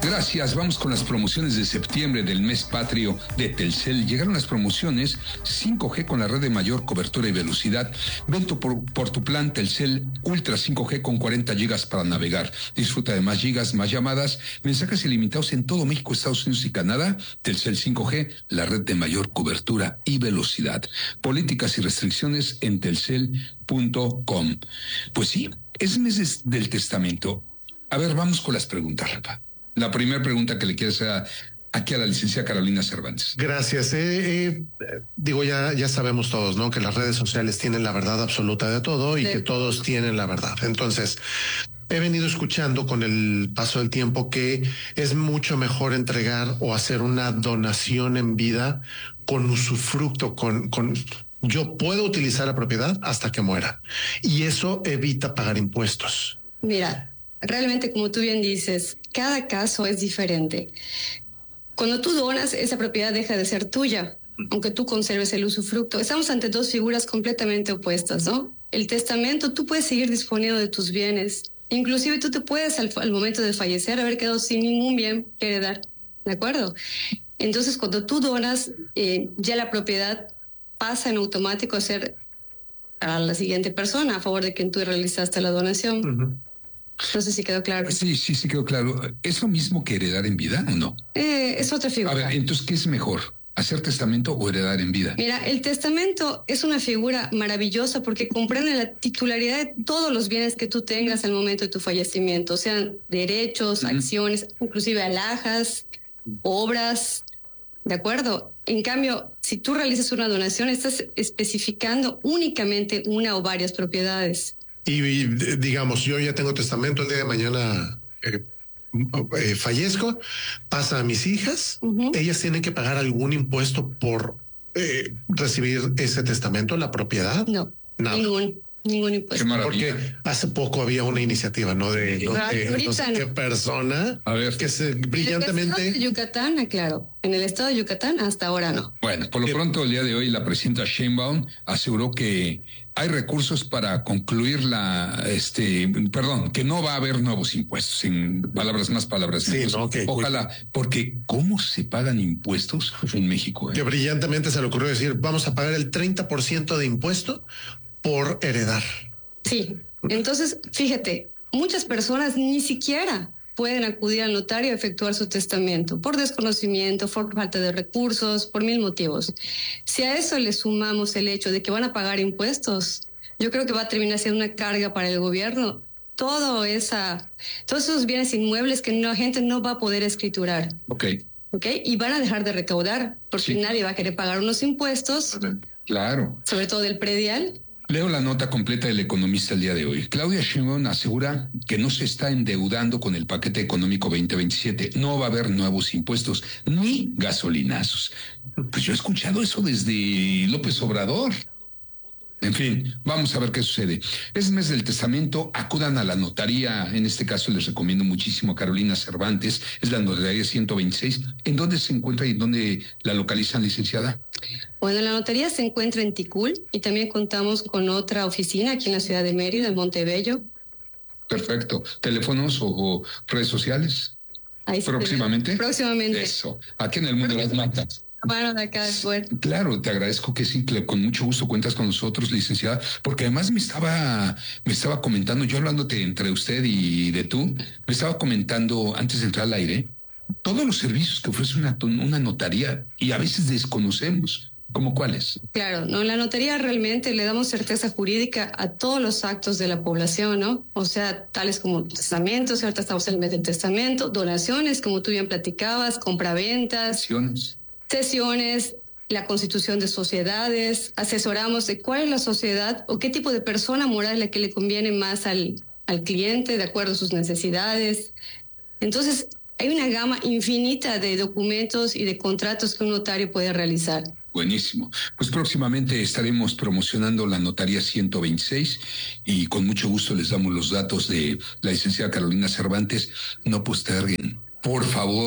Gracias, vamos con las promociones de septiembre del mes patrio de Telcel. Llegaron las promociones 5G con la red de mayor cobertura y velocidad. Ven por tu plan Telcel Ultra 5G con 40 gigas para navegar. Disfruta de más gigas, más llamadas, mensajes ilimitados en todo México, Estados Unidos y Canadá. Telcel 5G, la red de mayor cobertura y velocidad. Políticas y restricciones en telcel.com. Pues sí, es mes del testamento. A ver, vamos con las preguntas, Rafa. La primera pregunta que le quiero hacer aquí a la licenciada Carolina Cervantes. Gracias. Digo, ya sabemos todos, ¿no? Que las redes sociales tienen la verdad absoluta de todo y que todos tienen la verdad. Entonces, he venido escuchando con el paso del tiempo que es mucho mejor entregar o hacer una donación en vida con usufructo, yo puedo utilizar la propiedad hasta que muera. Y eso evita pagar impuestos. Mira, realmente, como tú bien dices, cada caso es diferente. Cuando tú donas, esa propiedad deja de ser tuya, aunque tú conserves el usufructo. Estamos ante dos figuras completamente opuestas, ¿no? El testamento, tú puedes seguir disponiendo de tus bienes. Inclusive tú te puedes, al momento de fallecer, haber quedado sin ningún bien que heredar, ¿de acuerdo? Entonces, cuando tú donas, ya la propiedad pasa en automático a ser a la siguiente persona, a favor de quien tú realizaste la donación. Uh-huh. No sé si quedó claro. Sí quedó claro. ¿Es lo mismo que heredar en vida o no? Es otra figura. A ver, entonces, ¿qué es mejor? ¿Hacer testamento o heredar en vida? Mira, el testamento es una figura maravillosa porque comprende la titularidad de todos los bienes que tú tengas al momento de tu fallecimiento, sean derechos, acciones, inclusive alhajas, obras, ¿de acuerdo? En cambio, si tú realizas una donación, estás especificando únicamente una o varias propiedades. Y digamos, yo ya tengo testamento, el día de mañana fallezco, pasa a mis hijas, ellas tienen que pagar algún impuesto por recibir ese testamento, la propiedad. No, nada. Ningún impuesto. Porque hace poco había una iniciativa, ¿no? No sé qué persona, a ver, que se brillantemente. En el estado de Yucatán, claro. En el estado de Yucatán hasta ahora no. Bueno, por lo pronto el día de hoy la presidenta Sheinbaum aseguró que hay recursos para concluir que no va a haber nuevos impuestos, en palabras más, palabras menos. Sí, no, okay. Ojalá, porque ¿cómo se pagan impuestos en México? Que brillantemente se le ocurrió decir, vamos a pagar el 30% de impuesto por heredar. Sí, entonces, fíjate, muchas personas ni siquiera pueden acudir al notario a efectuar su testamento por desconocimiento, por falta de recursos, por 1000 motivos. Si a eso le sumamos el hecho de que van a pagar impuestos, yo creo que va a terminar siendo una carga para el gobierno. Todos esos bienes inmuebles que la gente no va a poder escriturar. Ok. Y van a dejar de recaudar porque nadie va a querer pagar unos impuestos. Claro. Sobre todo del predial. Leo la nota completa del Economista el día de hoy. Claudia Sheinbaum asegura que no se está endeudando con el paquete económico 2027. No va a haber nuevos impuestos ni gasolinazos. Pues yo he escuchado eso desde López Obrador. En fin, vamos a ver qué sucede. Es mes del testamento, acudan a la notaría. En este caso les recomiendo muchísimo a Carolina Cervantes. Es la notaría 126. ¿En dónde se encuentra y dónde la localizan, licenciada? Bueno, la notaría se encuentra en Ticul y también contamos con otra oficina aquí en la ciudad de Mérida, en Montebello. Perfecto. ¿Teléfonos o redes sociales? Ahí ¿Próximamente? Próximamente. Eso. Aquí en el mundo de las matas. Bueno, de acá después. Claro, te agradezco que sí, con mucho gusto cuentas con nosotros, licenciada, porque además me estaba comentando, yo hablándote entre usted y de tú, me estaba comentando antes de entrar al aire, todos los servicios que ofrece una notaría y a veces desconocemos. ¿Cómo cuáles? Claro, no, en la notaría realmente le damos certeza jurídica a todos los actos de la población, ¿no? O sea, tales como testamentos, ahorita estamos en el mes del testamento, donaciones, como tú bien platicabas, compraventas. Sesiones, la constitución de sociedades, asesoramos de cuál es la sociedad o qué tipo de persona moral es la que le conviene más al cliente de acuerdo a sus necesidades. Entonces, hay una gama infinita de documentos y de contratos que un notario puede realizar. Buenísimo. Pues próximamente estaremos promocionando la notaría 126 y con mucho gusto les damos los datos de la licenciada Carolina Cervantes. No posterguen, por favor.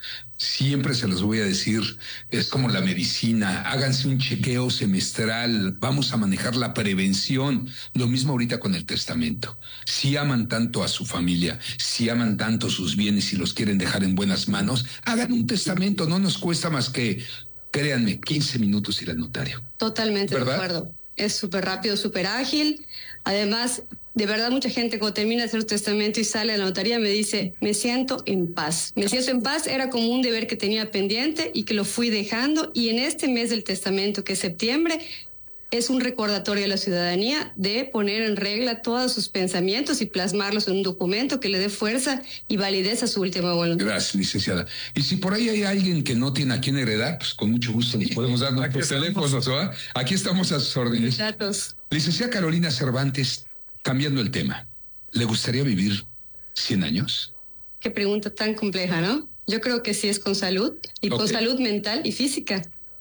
Siempre se los voy a decir, es como la medicina, háganse un chequeo semestral, vamos a manejar la prevención. Lo mismo ahorita con el testamento. Si aman tanto a su familia, si aman tanto sus bienes y los quieren dejar en buenas manos, hagan un testamento, no nos cuesta más que, créanme, 15 minutos ir al notario. Totalmente ¿verdad? de acuerdo. Es súper rápido, súper ágil. Además, de verdad, mucha gente cuando termina de hacer su testamento y sale a la notaría me dice, me siento en paz. Me siento en paz, era como un deber que tenía pendiente y que lo fui dejando. Y en este mes del testamento, que es septiembre, es un recordatorio a la ciudadanía de poner en regla todos sus pensamientos y plasmarlos en un documento que le dé fuerza y validez a su última voluntad. Gracias, licenciada. Y si por ahí hay alguien que no tiene a quién heredar, pues con mucho gusto les podemos dar nuestros teléfonos, ¿verdad? Aquí estamos a sus órdenes. Datos. Licenciada Carolina Cervantes, cambiando el tema, ¿le gustaría vivir 100 años? Qué pregunta tan compleja, ¿no? Yo creo que sí es con salud y con salud mental y física.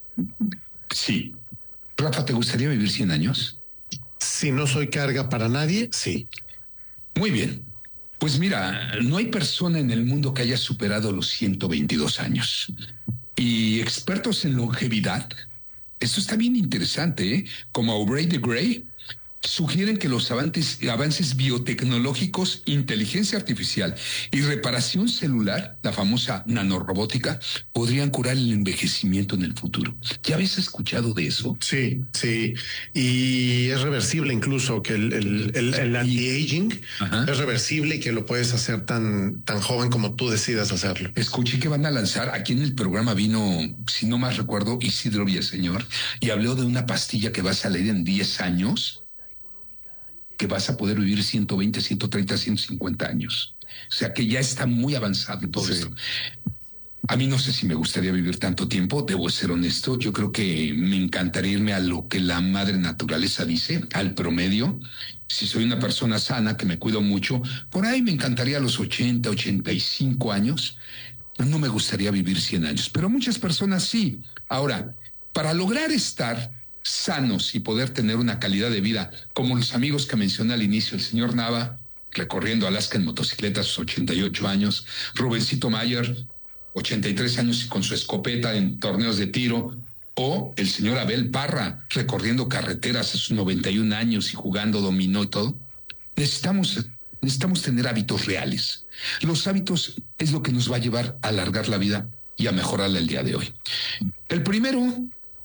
Sí. Rafa, ¿te gustaría vivir 100 años? Si no soy carga para nadie, sí. Muy bien. Pues mira, no hay persona en el mundo que haya superado los 122 años. Y expertos en longevidad, esto está bien interesante, ¿eh? Como Aubrey de Grey, sugieren que los avances biotecnológicos, inteligencia artificial y reparación celular, la famosa nanorobótica, podrían curar el envejecimiento en el futuro. ¿Ya habéis escuchado de eso? Sí, sí. Y es reversible incluso que el anti-aging es reversible y que lo puedes hacer tan joven como tú decidas hacerlo. Escuché que van a lanzar, aquí en el programa vino, si no más recuerdo, Isidro Villaseñor, y habló de una pastilla que va a salir en 10 años, que vas a poder vivir 120, 130, 150 años. O sea que ya está muy avanzado todo esto. A mí no sé si me gustaría vivir tanto tiempo, debo ser honesto. Yo creo que me encantaría irme a lo que la madre naturaleza dice, al promedio. Si soy una persona sana, que me cuido mucho, por ahí me encantaría a los 80, 85 años. No me gustaría vivir 100 años, pero muchas personas sí. Ahora, para lograr estar sanos y poder tener una calidad de vida, como los amigos que mencioné al inicio, el señor Nava, recorriendo Alaska en motocicleta a sus 88 años, Rubencito Mayer, 83 años y con su escopeta en torneos de tiro, o el señor Abel Parra, recorriendo carreteras a sus 91 años y jugando dominó y todo. Necesitamos tener hábitos reales. Los hábitos es lo que nos va a llevar a alargar la vida y a mejorarla el día de hoy. El primero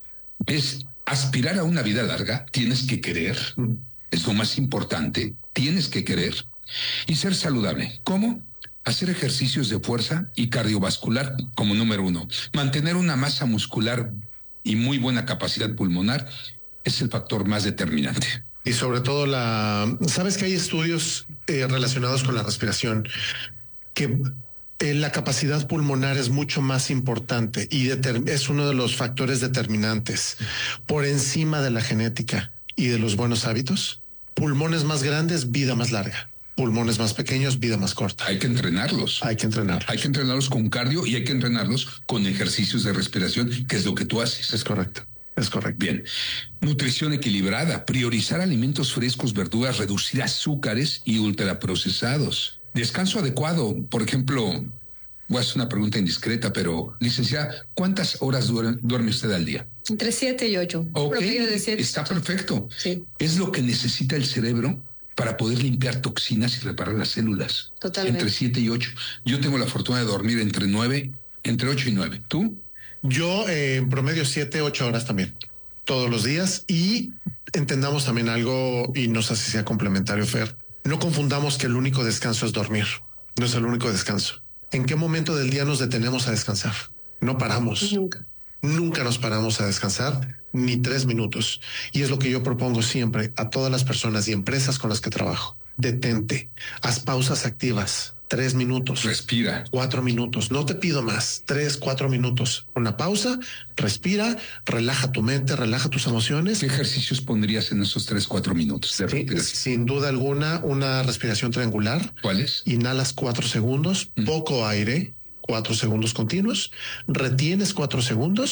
es aspirar a una vida larga. Tienes que querer, es lo más importante, tienes que querer y ser saludable. ¿Cómo? Hacer ejercicios de fuerza y cardiovascular como número 1. Mantener una masa muscular y muy buena capacidad pulmonar es el factor más determinante. Y sobre todo sabes que hay estudios relacionados con la respiración que la capacidad pulmonar es mucho más importante y es uno de los factores determinantes por encima de la genética y de los buenos hábitos. Pulmones más grandes, vida más larga. Pulmones más pequeños, vida más corta. Hay que entrenarlos. Hay que entrenarlos. Hay que entrenarlos con cardio y hay que entrenarlos con ejercicios de respiración, que es lo que tú haces. Es correcto. Es correcto. Bien. Nutrición equilibrada, priorizar alimentos frescos, verduras, reducir azúcares y ultraprocesados. Descanso adecuado. Por ejemplo, voy a hacer una pregunta indiscreta, pero licenciada, ¿cuántas horas duerme usted al día? Entre 7 y 8. Ok, está perfecto. Sí. Es lo que necesita el cerebro para poder limpiar toxinas y reparar las células. Totalmente. Entre 7 y 8. Yo tengo la fortuna de dormir entre 8 y 9. ¿Tú? Yo en promedio 7, 8 horas también, todos los días. Y entendamos también algo, y no sé si sea complementario, Fer. No confundamos que el único descanso es dormir. No es el único descanso. ¿En qué momento del día nos detenemos a descansar? No paramos. Nunca nos paramos a descansar, ni 3 minutos. Y es lo que yo propongo siempre a todas las personas y empresas con las que trabajo. Detente, haz pausas activas. 3 minutos. Respira. 4 minutos. No te pido más. 3, 4 minutos. Una pausa, respira, relaja tu mente, relaja tus emociones. ¿Qué ejercicios pondrías en esos 3, 4 minutos de respiración? Sin duda alguna, una respiración triangular. ¿Cuáles? Inhalas 4 segundos, poco aire, 4 segundos continuos, retienes 4 segundos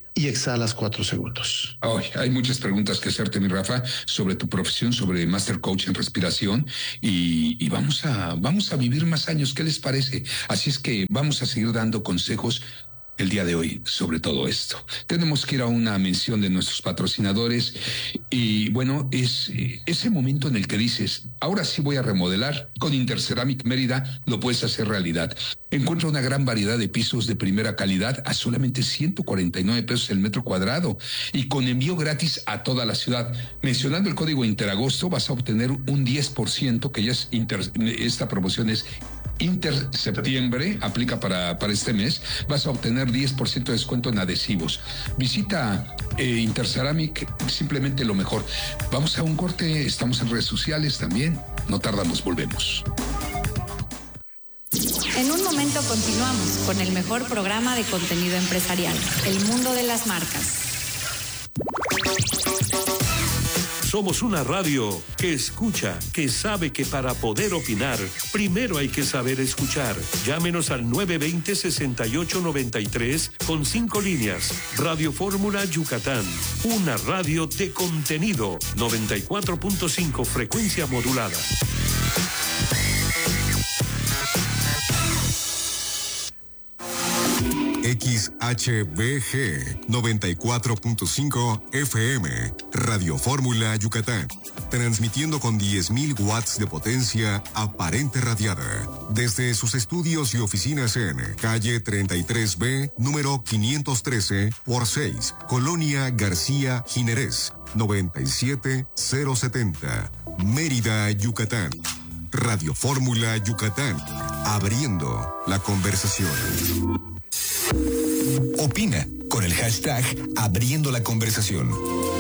y exhalas 4 segundos. Oh, hay muchas preguntas que hacerte, mi Rafa, sobre tu profesión, sobre Master Coach en respiración y vamos a vivir más años. ¿Qué les parece? Así es que vamos a seguir dando consejos el día de hoy sobre todo esto. Tenemos que ir a una mención de nuestros patrocinadores y bueno, es ese momento en el que dices, ahora sí voy a remodelar. Con Interceramic Mérida lo puedes hacer realidad. Encuentra una gran variedad de pisos de primera calidad a solamente 149 pesos el metro cuadrado y con envío gratis a toda la ciudad. Mencionando el código Interagosto vas a obtener un 10%, que ya es esta promoción es Interseptiembre, aplica para este mes. Vas a obtener 10% de descuento en adhesivos. Visita Interceramic, simplemente lo mejor. Vamos a un corte, estamos en redes sociales también. No tardamos, volvemos. En un momento continuamos con el mejor programa de contenido empresarial, El Mundo de las Marcas. Somos una radio que escucha, que sabe que para poder opinar, primero hay que saber escuchar. Llámenos al 920-6893 con 5 líneas. Radio Fórmula Yucatán, una radio de contenido. 94.5 frecuencia modulada. XHBG 94.5 FM, Radio Fórmula Yucatán, transmitiendo con 10.000 watts de potencia aparente radiada, desde sus estudios y oficinas en calle 33B, número 513 por 6, Colonia García Jiménez, 97070, Mérida, Yucatán. Radio Fórmula Yucatán, abriendo la conversación. Opina con el hashtag Abriendo la Conversación.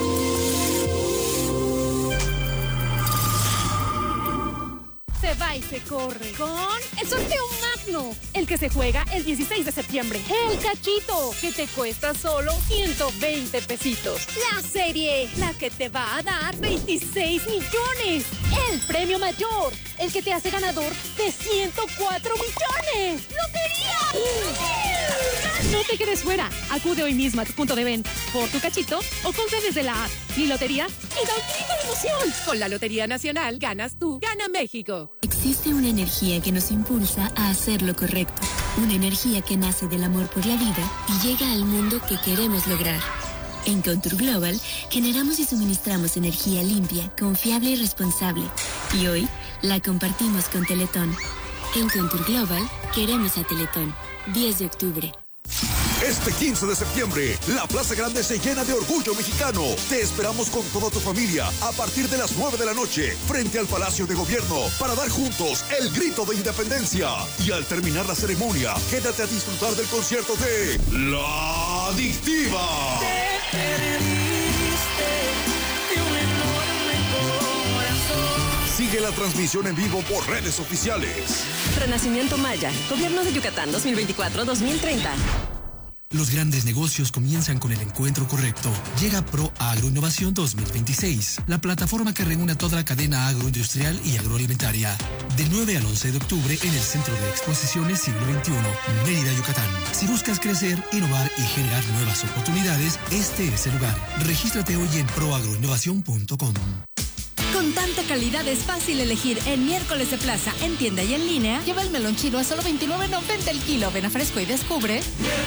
Se va y se corre con el sorteo magno, el que se juega el 16 de septiembre. El cachito, que te cuesta solo 120 pesitos. La serie, la que te va a dar 26 millones. El premio mayor, el que te hace ganador de 104 millones. ¡Lotería! No te quedes fuera. Acude hoy mismo a tu punto de venta por tu cachito o compra desde la app. Mi lotería y da un grito de emoción. Con la Lotería Nacional ganas tú, gana México. Existe una energía que nos impulsa a hacer lo correcto. Una energía que nace del amor por la vida y llega al mundo que queremos lograr. En Contour Global generamos y suministramos energía limpia, confiable y responsable. Y hoy la compartimos con Teletón. En Contour Global queremos a Teletón. 10 de octubre. Este 15 de septiembre, la Plaza Grande se llena de orgullo mexicano. Te esperamos con toda tu familia a partir de las 9 de la noche, frente al Palacio de Gobierno, para dar juntos el grito de independencia. Y al terminar la ceremonia, quédate a disfrutar del concierto de La Adictiva. Te perdiste de un enorme corazón. Sigue la transmisión en vivo por redes oficiales. Renacimiento Maya, Gobierno de Yucatán 2024-2030. Los grandes negocios comienzan con el encuentro correcto. Llega Pro Agroinnovación 2026, la plataforma que reúne a toda la cadena agroindustrial y agroalimentaria. Del 9 al 11 de octubre en el Centro de Exposiciones Siglo XXI, Mérida, Yucatán. Si buscas crecer, innovar y generar nuevas oportunidades, este es el lugar. Regístrate hoy en proagroinnovación.com. Con tanta calidad es fácil elegir en Miércoles de Plaza, en tienda y en línea. Lleva el melón chino a solo $29.90 el kilo. Ven a Fresco y descubre.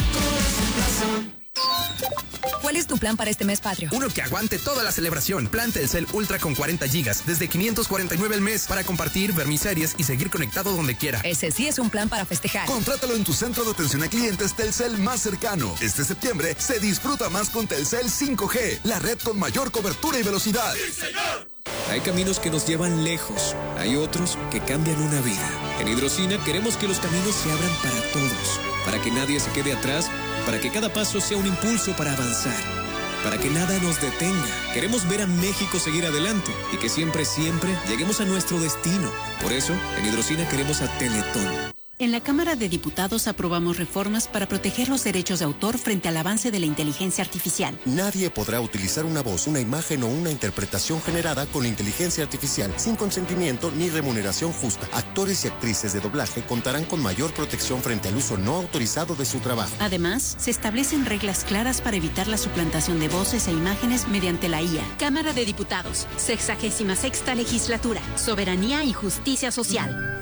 ¿Cuál es tu plan para este mes patrio? Uno que aguante toda la celebración. Plan Telcel Ultra con 40 gigas, desde 549 el mes, para compartir, ver mis series y seguir conectado donde quiera. Ese sí es un plan para festejar. Contrátalo en tu centro de atención a clientes Telcel más cercano. Este septiembre se disfruta más con Telcel 5G, la red con mayor cobertura y velocidad. ¡Sí, señor! Hay caminos que nos llevan lejos, hay otros que cambian una vida. En Hidrocina queremos que los caminos se abran para todos, para que nadie se quede atrás, para que cada paso sea un impulso para avanzar, para que nada nos detenga. Queremos ver a México seguir adelante y que siempre, siempre lleguemos a nuestro destino. Por eso, en Hidrocina queremos a Teletón. En la Cámara de Diputados aprobamos reformas para proteger los derechos de autor frente al avance de la inteligencia artificial. Nadie podrá utilizar una voz, una imagen o una interpretación generada con inteligencia artificial sin consentimiento ni remuneración justa. Actores y actrices de doblaje contarán con mayor protección frente al uso no autorizado de su trabajo. Además, se establecen reglas claras para evitar la suplantación de voces e imágenes mediante la IA. Cámara de Diputados, 66ª Legislatura, Soberanía y Justicia Social.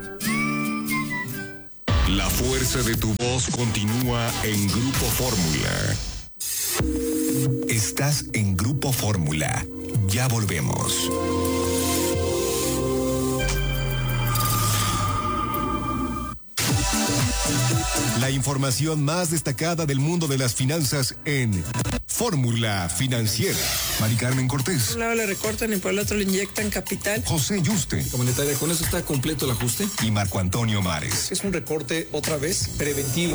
La fuerza de tu voz continúa en Grupo Fórmula. Estás en Grupo Fórmula. Ya volvemos. La información más destacada del mundo de las finanzas en Fórmula Financiera. Mari Carmen Cortés. Por un lado le recortan y por el otro le inyectan capital. José Yuste. Comunitaria, ¿con eso está completo el ajuste? Y Marco Antonio Mares. Es un recorte otra vez preventivo.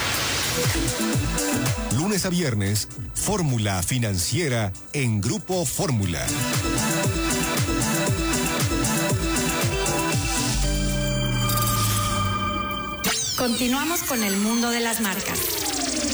Lunes a viernes, Fórmula Financiera en Grupo Fórmula. Continuamos con el mundo de las marcas.